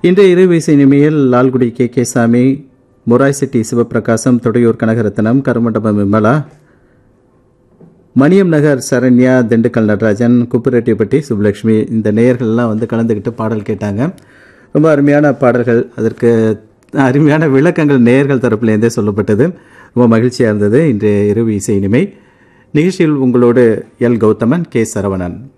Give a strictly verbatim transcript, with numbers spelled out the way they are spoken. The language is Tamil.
இன்றைய இரவு இசை இனிமையில் லால்குடி கே கே சாமி, மொராய்சிட்டி சிவபிரகாசம், தொடையூர் கனகரத்னம், கருமண்டபம் விமலா, மணியம் நகர் சரண்யா, திண்டுக்கல் நடராஜன், குப்புரெட்டிப்பட்டி சுப்புலட்சுமி இந்த நேயர்கள்லாம் வந்து கலந்துக்கிட்டு பாடல் கேட்டாங்க. ரொம்ப அருமையான பாடல்கள், அதற்கு அருமையான விளக்கங்கள் நேயர்கள் தரப்புலேருந்தே சொல்லப்பட்டது. ரொம்ப மகிழ்ச்சியாக இருந்தது இன்றைய இரவு இசை இனிமை நிகழ்ச்சியில். உங்களோடு எல் கௌதமன், கே சரவணன்.